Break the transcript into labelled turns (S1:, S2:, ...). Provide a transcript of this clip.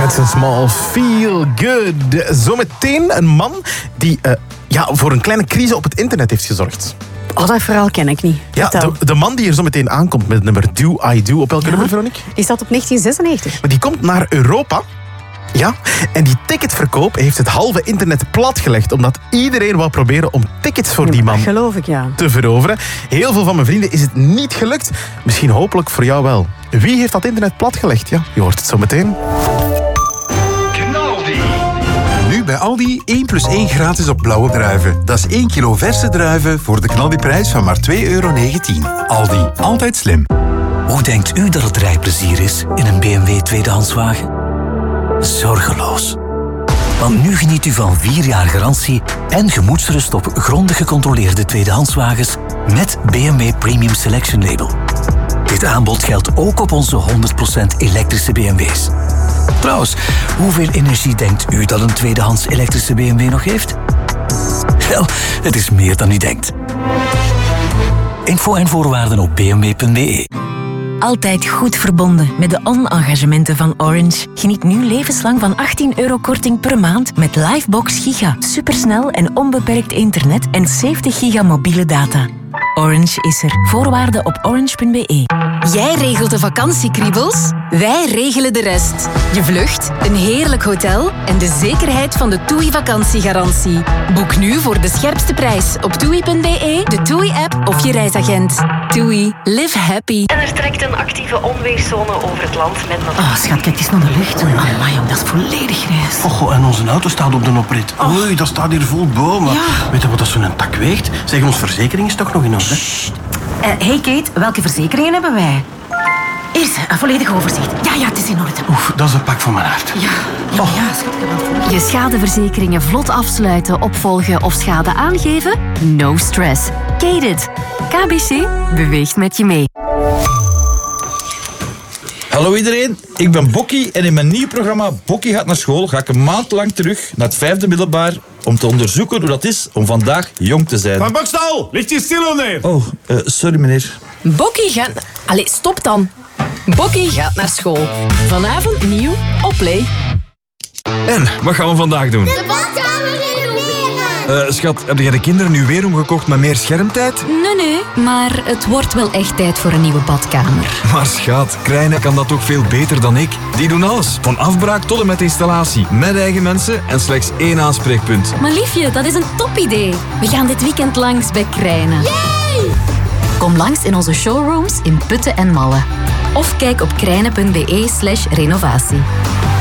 S1: Madison Small, Feel Good. Zometeen een man die voor een kleine crisis op het internet heeft gezorgd.
S2: Oh, dat verhaal ken ik niet.
S1: Ja, de man die er zo meteen aankomt met het nummer Do I Do. Op welke nummer, Veronique?
S2: Is dat op 1996?
S1: Maar die komt naar Europa. Ja, en die ticketverkoop heeft het halve internet platgelegd, omdat iedereen wou proberen om tickets voor die man
S2: geloof ik, ja.
S1: te veroveren. Heel veel van mijn vrienden is het niet gelukt. Misschien hopelijk voor jou wel. Wie heeft dat internet platgelegd? Ja, je hoort het zo meteen.
S3: Nu bij Aldi 1+1 gratis op blauwe druiven. Dat is 1 kilo verse druiven voor de knaldiprijs van maar €2,19. Aldi, altijd slim.
S4: Hoe denkt u dat het rijplezier is in een BMW tweedehandswagen? Zorgeloos. Want nu geniet u van 4 jaar garantie en gemoedsrust op grondig gecontroleerde tweedehandswagens met BMW Premium Selection Label. Dit aanbod geldt ook op onze 100% elektrische BMW's. Trouwens, hoeveel energie denkt u dat een tweedehands elektrische BMW nog heeft? Wel, het is meer dan u denkt. Info en voorwaarden op bmw.be.
S5: Altijd goed verbonden met de on-engagementen van Orange. Geniet nu levenslang van €18 korting per maand met Livebox Giga. Supersnel en onbeperkt internet en 70 giga mobiele data. Orange is er. Voorwaarden op orange.be.
S6: Jij regelt de vakantiekriebels, wij regelen de rest. Je vlucht, een heerlijk hotel en de zekerheid van de TUI vakantiegarantie. Boek nu voor de scherpste prijs op TUI.be, de TUI-app of je reisagent. TUI, live happy.
S7: En er trekt een actieve onweerszone over het land met nog...
S2: Oh, schat, kijk eens naar de lucht. Amai, jong, dat is volledig grijs.
S8: Oh, en onze auto staat op de oprit. Oei, dat staat hier vol bomen.
S2: Ja.
S8: Weet je wat dat zo'n tak weegt? Zeg, ons verzekering is toch nog in orde?
S2: Hey Kate, welke verzekeringen hebben wij? Eerst, een volledig overzicht. Ja, het is in orde.
S8: Oef, dat is een pak van mijn hart.
S2: Ja, schat, ik heb wel.
S6: Je schadeverzekeringen vlot afsluiten, opvolgen of schade aangeven? No stress. Kate-it. KBC beweegt met je mee.
S9: Hallo iedereen, ik ben Bokkie en in mijn nieuw programma Bokkie gaat naar school ga ik een maand lang terug naar het 5e middelbaar om te onderzoeken hoe dat is om vandaag jong te zijn.
S10: Van Bokstal, ligt je stil neer?
S9: Oh, sorry meneer.
S11: Bokkie gaat... Allee, stop dan. Bokkie gaat naar school. Vanavond nieuw op Play.
S12: En, wat gaan we vandaag doen?
S13: De badkamer renoveren!
S12: Schat, heb jij de kinderen nu weer omgekocht met meer schermtijd?
S6: Nee, maar het wordt wel echt tijd voor een nieuwe badkamer.
S12: Maar schat, Krijnen kan dat toch veel beter dan ik? Die doen alles, van afbraak tot en met installatie. Met eigen mensen en slechts 1 aanspreekpunt.
S6: Maar liefje, dat is een topidee. We gaan dit weekend langs bij Krijnen.
S13: Yay!
S6: Kom langs in onze showrooms in Putten en Malle. Of kijk op krijnen.be/renovatie.